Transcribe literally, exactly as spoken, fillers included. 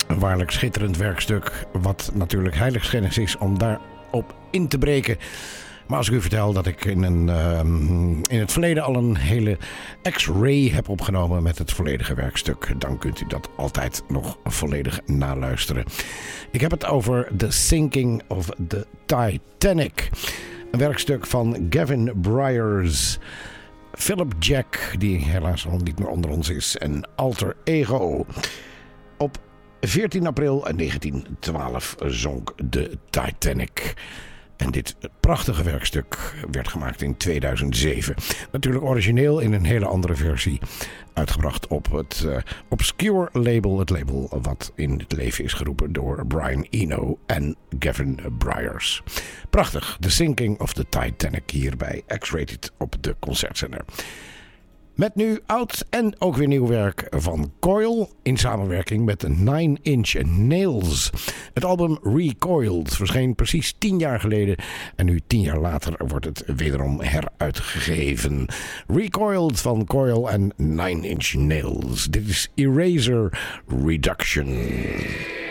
Een waarlijk schitterend werkstuk, wat natuurlijk heiligschennis is om daarop in te breken. Maar als ik u vertel dat ik in, een, uh, in het verleden al een hele X-ray heb opgenomen met het volledige werkstuk, dan kunt u dat altijd nog volledig naluisteren. Ik heb het over The Sinking of the Titanic. Een werkstuk van Gavin Bryars, Philip Jack, die helaas al niet meer onder ons is, en Alter Ego. Op veertien april negentien twaalf zonk de Titanic. En dit prachtige werkstuk werd gemaakt in tweeduizend zeven. Natuurlijk origineel in een hele andere versie. Uitgebracht op het uh, Obscure label. Het label wat in het leven is geroepen door Brian Eno en Gavin Bryars. Prachtig. The Sinking of the Titanic hier bij X-Rated op de Concertzender. Met nu oud en ook weer nieuw werk van Coil in samenwerking met de Nine Inch Nails. Het album Recoiled verscheen precies tien jaar geleden en nu tien jaar later wordt het wederom heruitgegeven. Recoiled van Coil en Nine Inch Nails. Dit is Eraser Reduction.